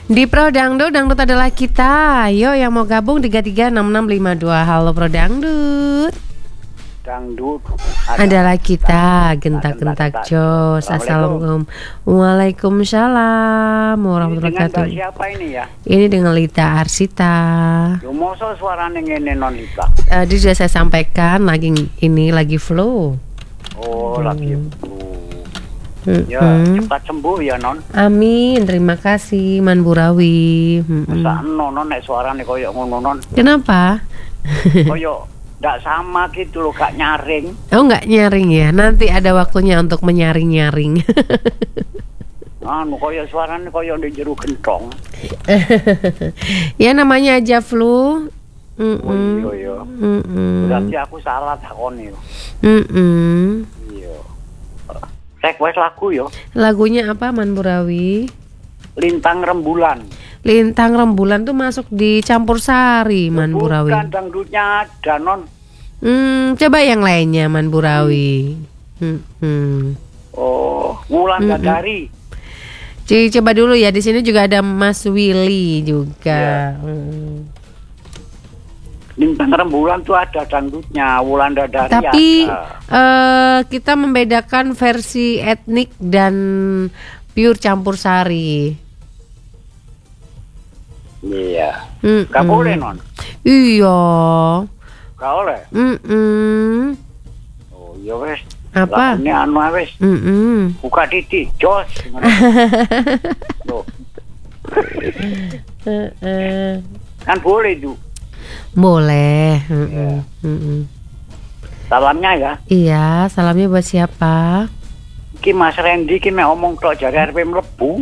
Di Pro Dangdut, Dangdut adalah kita. Yo yang mau gabung 336652. Halo Pro Dangdut. Dangdut adalah kita. Gentak-gentak jos. Assalamualaikum. Waalaikumsalam warahmatullahi wabarakatuh. Dengan siapa ini ya? Ini dengan Lita Arsita. Yo moso suaranya ngene non Lita. Tadi sudah saya sampaikan lagi flow. Oh, lagi flu. Ya, cepat sembuh ya non. Amin, terima kasih Man Burawi. Masa non nek suarane koyo ngono non. Kenapa? Koyo ndak sama gitu loh, gak nyaring. Oh, nggak nyaring ya. Nanti ada waktunya untuk menyaring-nyaring. Koyo suarane koyo ndek jero gentong. Ya namanya aja flu. Oh iya. Berarti aku salah takoni yo. Iya. Request lagu yo. Lagunya apa Man Burawi? Lintang Rembulan. Lintang Rembulan tuh masuk di Campur Sari Man Burawi. Bukan, dangdutnya ada non. Coba yang lainnya Man Burawi. Oh, Wulan Dadari. Coba dulu ya, di sini juga ada Mas Willy juga. Lintang Rembulan tuh ada dangdutnya, Wulan Dadari. Tapi ada. kita membedakan versi etnik dan pure campur sari. Iya. Gak boleh non. Iya. Gak boleh. Oh iya wes. Apa? Ini anu wes. Buka titik, jos. Loh. Kan boleh tuh. Boleh. Salamnya ya. Iya, salamnya buat siapa? Ki Mas Randy ki mek omong tok jare arep mlebu.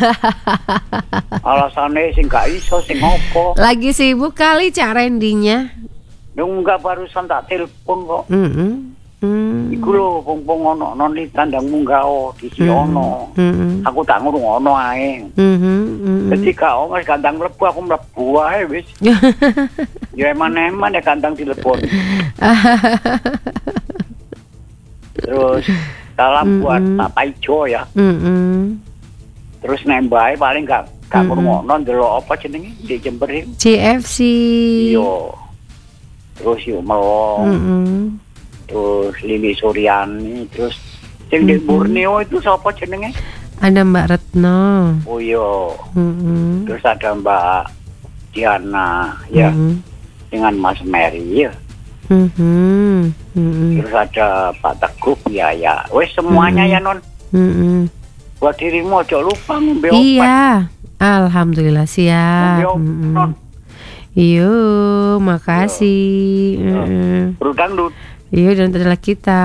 Alasane sing gak iso sing opo. Lagi sibuk kali Cak Randy-nya. Enggak, barusan tak telepon kok. Iku lho pompong ono non tandang munggah di siono. Aku tak ngurung-ngono ae. Ketika wis kandang mlebu aku mlebu ae wis. Ya eman-eman ya kandang telepon. Terus salam buat Pak Paijo ya. Terus nembake paling gak ngurung-ngono ndelok apa jenenge di Jember iki. CFC. Iya. Terus yo melong. Terus Lili Suryani, terus sing di Borneo itu siapa jenenge? Ada Mbak Retno. Oh iya. Terus ada Mbak Diana ya. Dengan Mas Mary ya. Terus ada Pak Teguh ya. Wes semuanya ya non. Buat dirimu aja lupa ngombe obat. Iya. Alhamdulillah siap. Non. Iyo, makasih. Dangdut. Iya, dan adalah kita.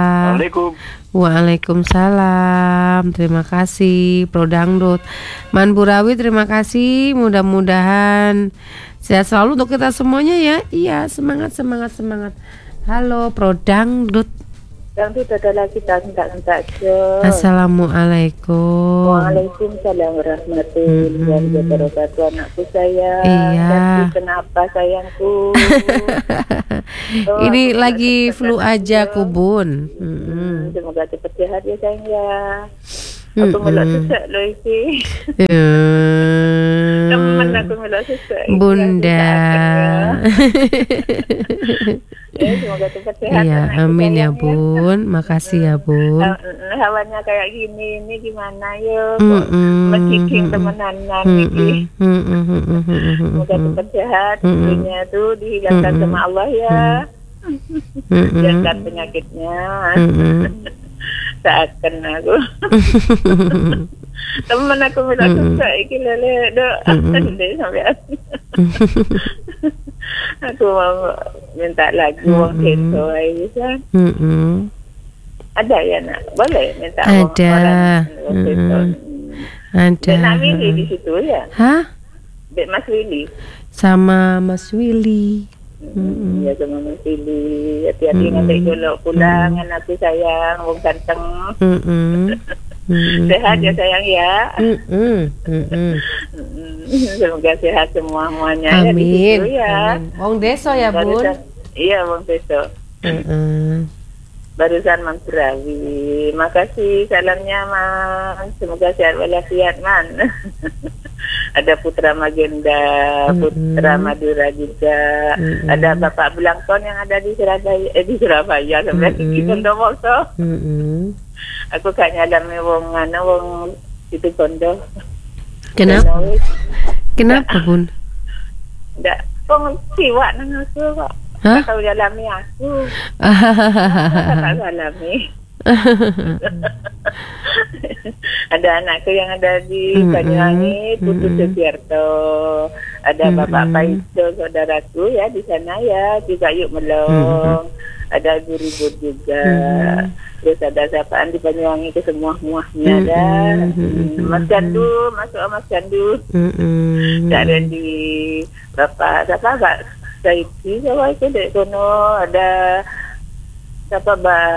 Waalaikumsalam. Terima kasih Pro Dangdut. Man Burawi terima kasih. Mudah-mudahan sehat selalu untuk kita semuanya ya. Iya, semangat. Halo Pro Dangdut. Dangdut adalah kita gentak-gentak jos. Assalamualaikum. Waalaikumsalam warahmatullahi wabarakatuh. Anakku sayang. Iya. Kenapa sayangku? Ini lagi flu aja Kubun. Semoga cepat sehat ya sayang ya. Aku melak sesak loh isi. Teman aku melak sesak. Bunda. Semoga cepat sehat. Iya, amin ya Bun. Makasih ya Bun. Hawanya kayak gini, ini gimana ya? Menciking temenanan ini. Semoga cepat sehat. Dunia tuh dihilangkan sama Allah ya. Jangan penyakitnya. Seakan aku. Temen aku bilang susah iki lele dok sampai aku mau minta lagi uang itu aja. Ada ya nak, boleh minta uang itu. Ada. Nak Willy di situ ya? Hah? Mas Willy. Sama Mas Willy. Ya sama Mas Willy. Hati-hati nanti dulu pulang anakku sayang, wong ganteng. Sehat ya sayang ya. Semoga sehat semuanya. Amin. Ya. Wong Deso ya Bun. Iya Wong Deso. Barusan Man Burawi. Makasih salamnya Man. Semoga sehat walafiat Man. ada Putra Magenda, Putra Madura juga, ada Bapak Blangkon yang ada di Surabaya sebenarnya kita Bondowoso. Aku gak nyalami wong itu Bondo. Kenapa Bun? Nggak, wong siwa nang aku kok. Hah? Tahu alami aku. Tak alami. Ada anakku yang ada di Banyuwangi, Putu Sugiarto. Ada Bapak Paiso, saudaraku ya di sana ya, di Kayu Melong. Ada Ibu Ribut juga. Terus ada sapaan di Banyuwangi itu semua muahnya ada. Mas Gandu, masuk Mas Gandu. Ada di Bapak Saidi, siapa itu dari kono ada siapa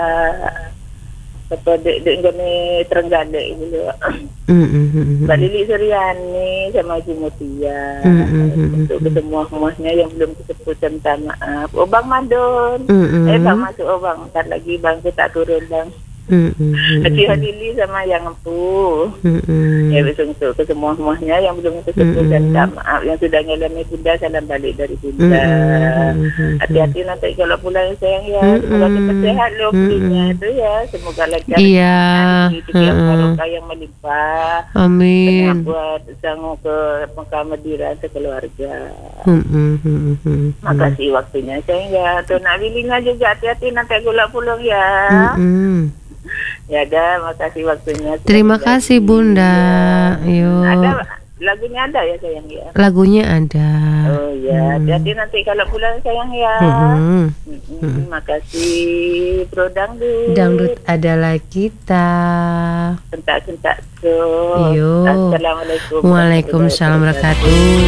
dek gini Trenggalek gitu. Mbak Lili Suryani sama Ibu Mutia. Untuk semua-semuanya yang belum disebut, minta maaf. Bang Madon. Bang masuk Bang. Ntar lagi Bang kita turun Bang. Hati Lili sama yang empu. Ya besok untuk ke semua-semuanya yang belum disebut dan minta maaf. Yang sudah ngalami Bunda, salam balik dari Bunda. Hati-hati nanti kalau pulang sayang ya. Semoga cepat sehat loh punya itu ya. Semoga lancar. Iya. Yang barokah yang melimpah. Amin. Buat sanggup ke Mekah Madinah sekeluarga. Makasih waktunya sayang ya. Tuh nak Wilina juga hati-hati nanti gula pulang ya. Ya ada, makasih waktunya. Terima kasih Bunda. Yuk. Ada lagunya ada ya sayang ya. Lagunya ada. Oh ya, jadi nanti kalau pulang sayang ya. Makasih Bro Dangdut. Dangdut adalah kita. Sentak-sentak so. Yo. Assalamualaikum. Waalaikumsalam warahmatullahi wabarakatuh.